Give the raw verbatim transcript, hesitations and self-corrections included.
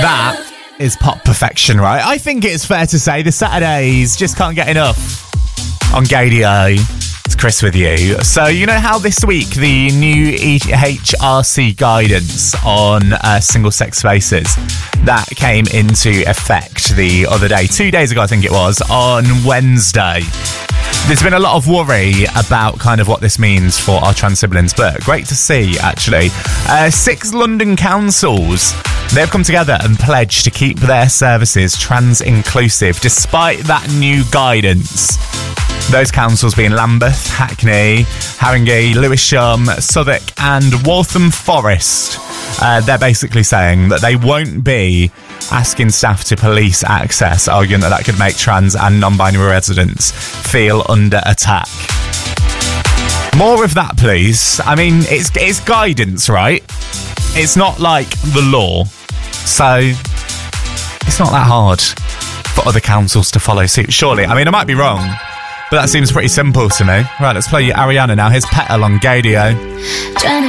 That is pop perfection, right? I think it's fair to say the Saturdays just can't get enough on Gadio. It's Chris with you. So you know how this week the new H R C guidance on uh, single-sex spaces that came into effect the other day, two days ago I think it was, on Wednesday. There's been a lot of worry about kind of what this means for our trans siblings, but great to see, actually. Uh, six London councils, they've come together and pledged to keep their services trans-inclusive despite that new guidance. Those councils being Lambeth, Hackney, Haringey, Lewisham, Southwark and Waltham Forest. Uh, they're basically saying that they won't be asking staff to police access, arguing that that could make trans and non-binary residents feel under attack. More of that, please. I mean, it's it's guidance, right? It's not like the law. So it's not that hard for other councils to follow suit, surely. I mean, I might be wrong, but that seems pretty simple to me. Right, let's play you Ariana now. Here's Petal on Gadio.